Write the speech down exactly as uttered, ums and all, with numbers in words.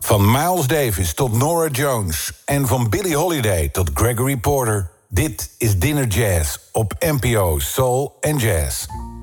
Van Miles Davis tot Norah Jones en van Billie Holiday tot Gregory Porter. Dit is Dinner Jazz op N P O Soul and Jazz.